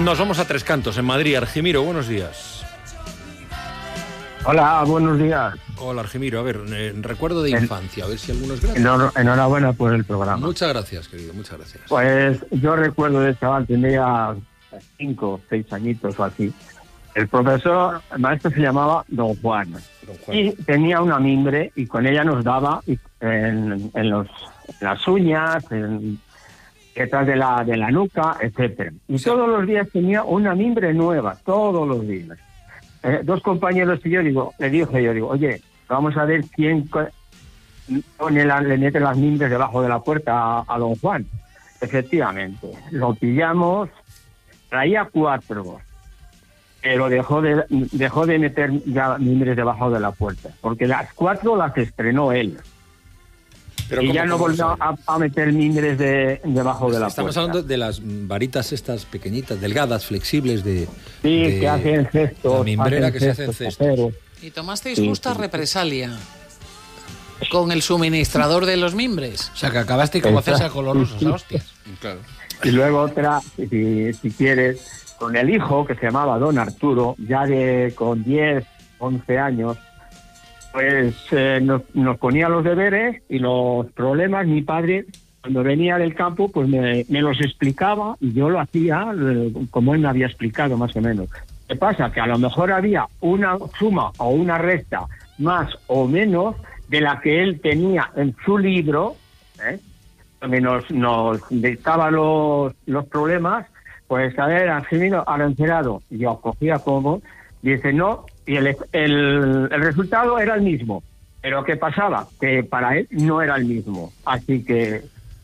Nos vamos a Tres Cantos, en Madrid. Argimiro, buenos días. Hola, buenos días. Hola, Argimiro. A ver, recuerdo de infancia, a ver si algunos gracias. Enhorabuena por el programa. Muchas gracias, querido, muchas gracias. Pues yo recuerdo de chaval, tenía 5 o 6 añitos o así. El profesor, el maestro se llamaba Don Juan. Y tenía una mimbre y con ella nos daba en las uñas, detrás de la nuca, etcétera. Y todos los días tenía una mimbre nueva, todos los días. 2 compañeros y yo le dije, oye, vamos a ver quién le mete las mimbres debajo de la puerta a Don Juan. Efectivamente, lo pillamos, traía 4, pero dejó de meter ya mimbres debajo de la puerta, porque las 4 las estrenó él. Pero y ya no volvió a meter mimbres debajo de la puerta. Estamos hablando de las varitas estas pequeñitas, delgadas, flexibles que hacen cestos. La mimbrera que se hace en cestos. ¿Y tomasteis justa represalia con el suministrador de los mimbres? O sea, que acabaste como César con los rusos, a hostias. Claro. Y luego otra, si quieres, con el hijo, que se llamaba Don Arturo, ya con 10, 11 años, pues nos ponía los deberes y los problemas. Mi padre, cuando venía del campo, pues me los explicaba y yo lo hacía como él me había explicado, más o menos. ¿Qué pasa? Que a lo mejor había una suma o una resta más o menos de la que él tenía en su libro, donde nos dictaba los problemas. Pues a ver, Argimiro, Arancerado, yo cogía como, dice no, y el resultado era el mismo. Pero ¿qué pasaba? Que para él no era el mismo. Así que,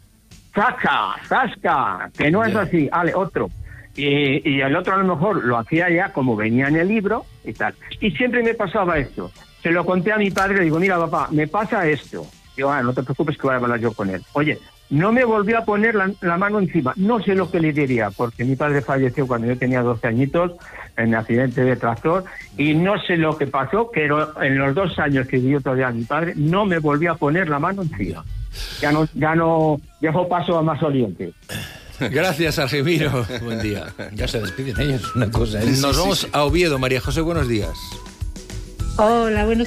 ¡zasca! Que no es así, vale, otro. Y el otro a lo mejor lo hacía ya como venía en el libro y tal. Y siempre me pasaba esto. Se lo conté a mi padre, le digo, mira papá, me pasa esto. Digo, no te preocupes que voy a hablar yo con él. Oye, no me volvió a poner la mano encima. No sé lo que le diría, porque mi padre falleció cuando yo tenía 12 añitos en accidente de tractor, y no sé lo que pasó, pero en los 2 años que vivió todavía mi padre, no me volvió a poner la mano encima. Ya no dejó paso a más oliente. Gracias, Argimiro. Buen día. Ya se despiden ellos, una cosa. Nos vamos a Oviedo. María José, buenos días. Hola, buenos